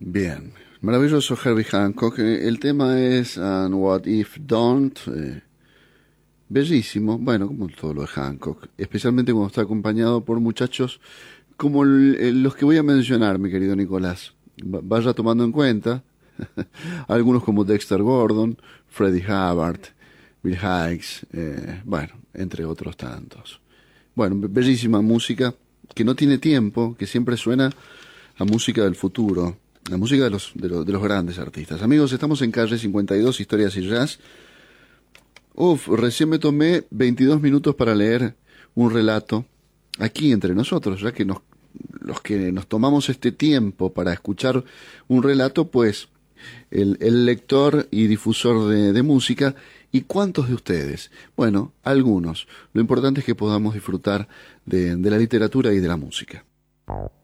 Bien, maravilloso Herbie Hancock. El tema es And What If Don't. Bellísimo, bueno, como todo lo de Hancock, especialmente cuando está acompañado por muchachos como los que voy a mencionar, mi querido Nicolás. Vaya tomando en cuenta algunos como Dexter Gordon, Freddie Hubbard, Bill Hicks, bueno, entre otros tantos. Bueno, bellísima música que no tiene tiempo, que siempre suena a música del futuro, la música de los grandes artistas. Amigos, estamos en calle 52, Historias y Jazz. Recién me tomé 22 minutos para leer un relato aquí entre nosotros, ya que los que nos tomamos este tiempo para escuchar un relato, pues el lector y difusor de música. ¿Y cuántos de ustedes? Bueno, algunos. Lo importante es que podamos disfrutar de la literatura y de la música.